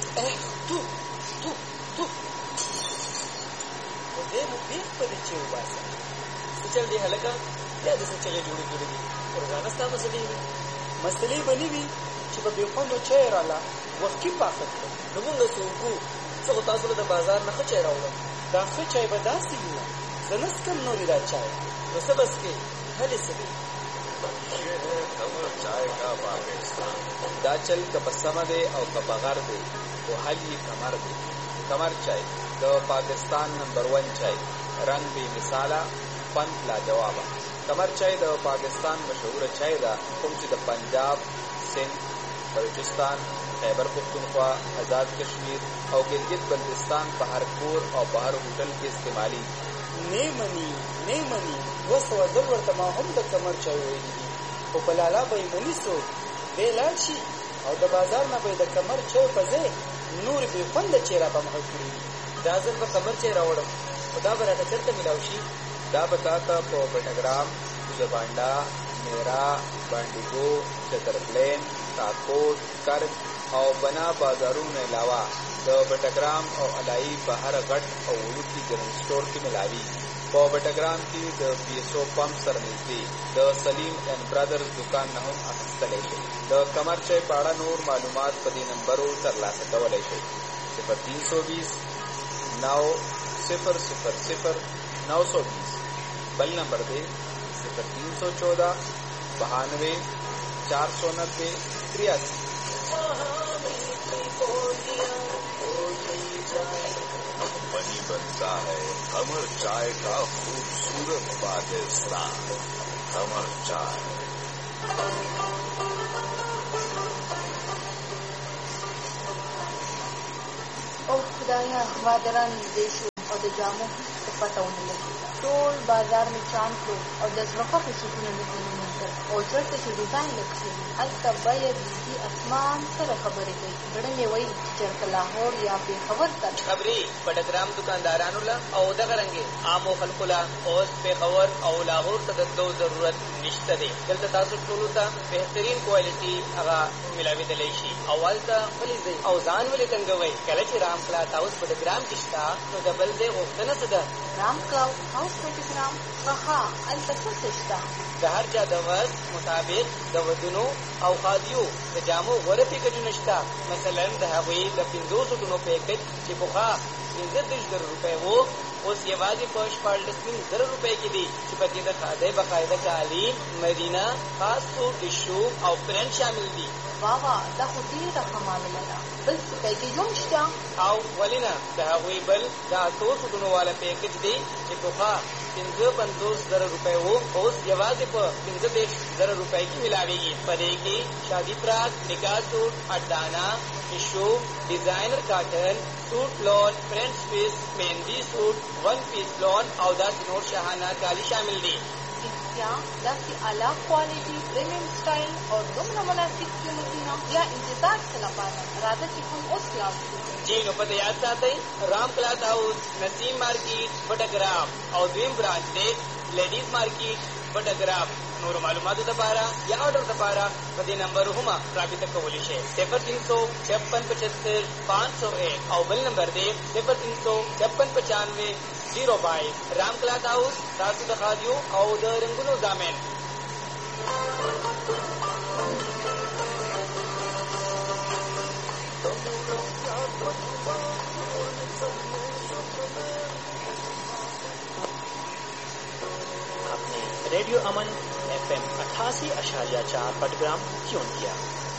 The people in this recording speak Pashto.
تو دې مو بیخ په دې چې وباسه څه چل دی هلکه بیا داسې چغې جوړې دي ورځانه ستا مسلې وي مسلې به نه وي چې په بې خوندو چای راله وختي پاخه کړم نو مونږ څه وکړو څه خو تاسو له د بازار نه ښه چای راوړم دا ښه چای به داسې وي زه نه څکم نورې دا چای نو څه بس کې هلې څه دی ये है कमर चाय का पाकिस्तान। دا چل که په سمه دی او که په غر دی خو حل یې کمر دی. کمر چای د پاکستان نمبر 1 چای، رنگ بې مثاله، خوند لاجوابه. کمر چای د پاکستان مشهوره چای ده کوم چې د پنجاب، سند، بلوچستان، خیبر پختونخوا، آزاد کشمیر او ګلګت بلتستان په هر کور او په هر هوټل کې استعمالي. نه مني 200 دل ورته ما هم د کمر چای ویلي دي خو په لالا به یې مني څوک دی لاړ شي او د بازار نه به د کمر چای په ځای نور بې خونده چای را په مخه کړي. دا ځل به کمر چای راوړم خو دا به راته چېرته میلاو شي؟ دا به تا ته په بټګرام، کوزبانډا، میرا، بانډیګو، چترپلین، کاکوټ، کرک او بنا بازارونو علاوه د بټګرام او علایي په هر غټ او وړوکي جنرل سټور کې ملاوي. په بټګرام کې د پیسو پمپ سره نږدې د سلیم اینڈ برادرز دکان نه هم اخیستلی شئ. د کمر چای په اړه نور معلومات په دې نمبرو ترلاسه کولی شئ: 0320 900 920. بل نمبر دی 0314 92 490 83. बनी बनता है कमर चाय का खूबसूरत पाकिस्तान। कमर चाय। او خدایا بادران نږدې شو او د جامو څه پته ونه لګېده. ټول بازار مې چاڼ کړو او د زړه خوښې سوټونه مې ځینې موندل او چېرته چې ډیزاین لږ ښه وي هلته بیه بیخي اسمان سره خبرې کوي. زړه مې وایي چې چېرته لاهور یا پېښور ته خبرې بټګرام دکاندارانو له او دغه رنګې عامو خلکو له اوس پېښور او لاهور ته د تلو ضرورت نشته دی. دلته تاسو ټولو ته بهترین کوالټي هغه ملاوېدلی شي او هلته ولې ځئ او ځان ولې تنګوئ؟ کله چې رام کلاس هاوس بټګرام کې شته نو د بل ځای غوښتنه څه ده؟ رام کلاس هاوس بټګرام ښه هلته څه څه شته؟ د هر چا د وس مطابق د ودونو او قاضیو د جامو غوره پیکجونه شته. مثلا د هغوی د 50 ټنو پیکج چې پخوا 15,000 روپۍ و اوس یوازې په 14,000 روپۍ کې دي چې په کې د خادۍ بقاعده کالي، مدینه، خاص سوټ، ټیشو او پرنټ شامل دي. واوا دا خو ډېره ښه معامله ده. بل څه پیکج هم شته؟ او ولې نه، د هغوی بل د 8 ټنو والا پیکج دی چې پخوا 55,000 روپۍ و اوس یوازې په 15,000 روپۍ کې ملاویږي. په دې کې شادي فراق، نکاح سوټ، اډانه، ټیشو، ډیزاینر کاټن، سوټ لون، پرنټ سویس، مهندي سوټ، 1 پیس لون او داسې نور شاهانه کالي شامل دي. رښتیا داسې اعلی کوالټي، پریمیم سټایل او دومره مناسب قیمتونه یا انتظار څه لپاره؟ راځه چې کوم اوس کلاس جی نو په یاد ساتئ رام کلاس هاوس، نسیم مارکیټ، بټګرام او دویم برانچ دی لیډیز مارکیټ، بټګرام. نور معلوماتو لپاره یا آرډر لپاره په دې نمبر هم رابطه کولی شئ: 0356 501 او بل نمبر دی 0356 95 رام کلاس هاوس، تاسو د خادیو او د رنګونو ضامن. आपने रेडियो अमन FM 88.4 बटग्राम ट्यून किया।